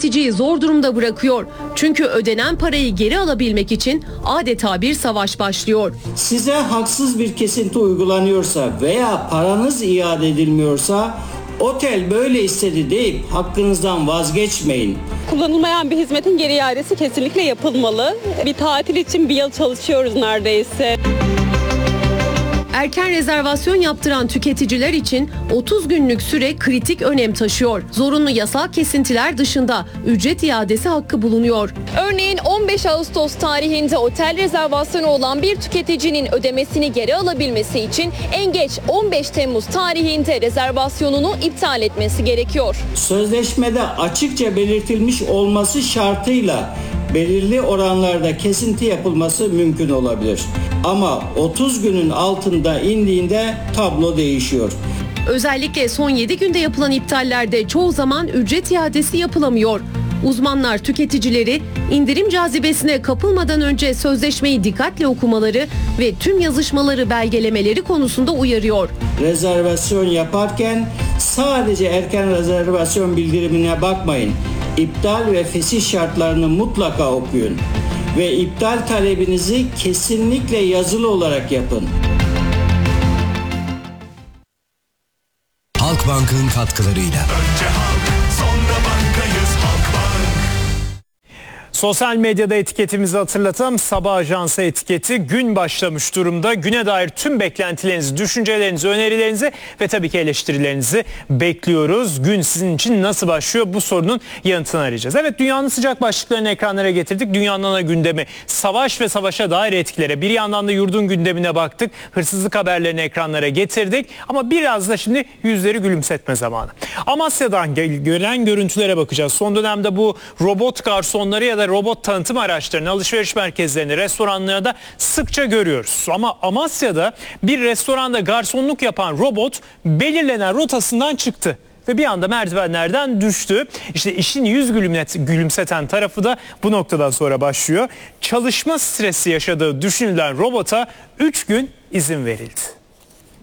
tüketiciyi zor durumda bırakıyor. Çünkü ödenen parayı geri alabilmek için adeta bir savaş başlıyor. Size haksız bir kesinti uygulanıyorsa veya paranız iade edilmiyorsa otel böyle istedi deyip hakkınızdan vazgeçmeyin. Kullanılmayan bir hizmetin geri iadesi kesinlikle yapılmalı. Bir tatil için bir yıl çalışıyoruz neredeyse. Erken rezervasyon yaptıran tüketiciler için 30 günlük süre kritik önem taşıyor. Zorunlu yasal kesintiler dışında ücret iadesi hakkı bulunuyor. Örneğin 15 Ağustos tarihinde otel rezervasyonu olan bir tüketicinin ödemesini geri alabilmesi için en geç 15 Temmuz tarihinde rezervasyonunu iptal etmesi gerekiyor. Sözleşmede açıkça belirtilmiş olması şartıyla belirli oranlarda kesinti yapılması mümkün olabilir. Ama 30 günün altında indiğinde tablo değişiyor. Özellikle son 7 günde yapılan iptallerde çoğu zaman ücret iadesi yapılamıyor. Uzmanlar tüketicileri indirim cazibesine kapılmadan önce sözleşmeyi dikkatle okumaları ve tüm yazışmaları belgelemeleri konusunda uyarıyor. Rezervasyon yaparken sadece erken rezervasyon bildirimine bakmayın. İptal ve fesih şartlarını mutlaka okuyun. Ve iptal talebinizi kesinlikle yazılı olarak yapın. Halkbank'ın katkılarıyla. Önce halk, sonra bankayız Halkbank. Sosyal medyada etiketimizi hatırlatalım. Sabah Ajansı etiketi gün başlamış durumda. Güne dair tüm beklentilerinizi, düşüncelerinizi, önerilerinizi ve tabii ki eleştirilerinizi bekliyoruz. Gün sizin için nasıl başlıyor? Bu sorunun yanıtını arayacağız. Evet, dünyanın sıcak başlıklarını ekranlara getirdik. Dünyanın ana gündemi, savaş ve savaşa dair etkilere. Bir yandan da yurdun gündemine baktık. Hırsızlık haberlerini ekranlara getirdik. Ama biraz da şimdi yüzleri gülümsetme zamanı. Amasya'dan gelen görüntülere bakacağız. Son dönemde bu robot garsonları ya da robot tanıtım araçlarını alışveriş merkezlerinde, restoranlarda sıkça görüyoruz. Ama Amasya'da bir restoranda garsonluk yapan robot belirlenen rotasından çıktı ve bir anda merdivenlerden düştü. İşte işin yüz gülümseten tarafı da bu noktadan sonra başlıyor. Çalışma stresi yaşadığı düşünülen robota 3 gün izin verildi.